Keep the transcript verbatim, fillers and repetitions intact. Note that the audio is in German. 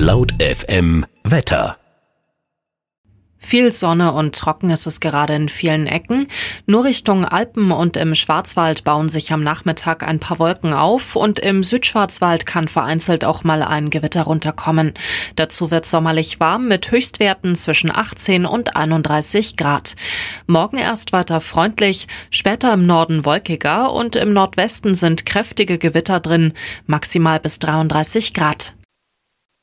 Laut F M Wetter. Viel Sonne und trocken ist es gerade in vielen Ecken. Nur Richtung Alpen und im Schwarzwald bauen sich am Nachmittag ein paar Wolken auf und im Südschwarzwald kann vereinzelt auch mal ein Gewitter runterkommen. Dazu wird sommerlich warm mit Höchstwerten zwischen achtzehn und einunddreißig Grad. Morgen erst weiter freundlich, später im Norden wolkiger und im Nordwesten sind kräftige Gewitter drin, maximal bis dreiunddreißig Grad.